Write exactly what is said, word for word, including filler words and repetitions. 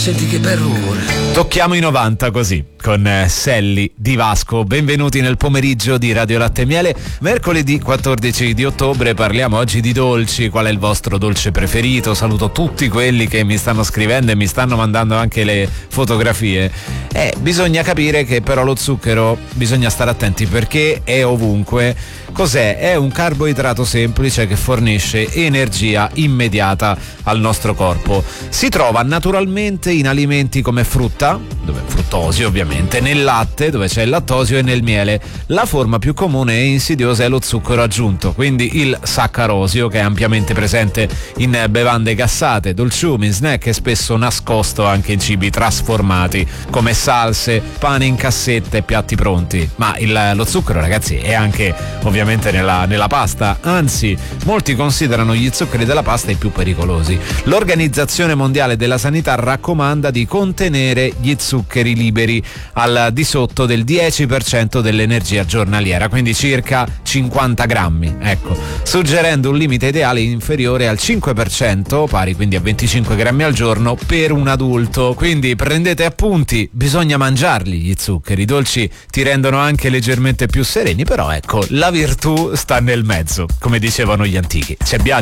Senti che bel rumore. Tocchiamo i novanta così, con eh, Sally di Vasco. Benvenuti nel pomeriggio di Radio Latte e Miele. Mercoledì quattordici di ottobre parliamo oggi di dolci. Qual è il vostro dolce preferito? Saluto tutti quelli che mi stanno scrivendo e mi stanno mandando anche le fotografie. Eh, bisogna capire che però lo zucchero bisogna stare attenti perché è ovunque. Cos'è? È un carboidrato semplice che fornisce energia immediata al nostro corpo. Si trova naturalmente in alimenti come frutta, dove è fruttosio ovviamente, nel latte dove c'è il lattosio e nel miele. La forma più comune e insidiosa è lo zucchero aggiunto, quindi il saccarosio, che è ampiamente presente in bevande gassate, dolciumi, snack e spesso nascosto anche in cibi trasformati come salse, pane in cassetta e piatti pronti. Ma il, lo zucchero, ragazzi, è anche ovviamente nella, nella pasta, anzi molti considerano gli zuccheri della pasta i più pericolosi. L'Organizzazione Mondiale della Sanità raccomanda di contenere gli zuccheri liberi al di sotto del dieci per cento dell'energia giornaliera, quindi circa cinquanta grammi, ecco, suggerendo un limite ideale inferiore al cinque per cento, pari quindi a venticinque grammi al giorno per un adulto. Quindi prendete appunti, bisogna mangiarli gli zuccheri. I dolci ti rendono anche leggermente più sereni, però ecco, la virtù sta nel mezzo, come dicevano gli antichi. C'è Biagio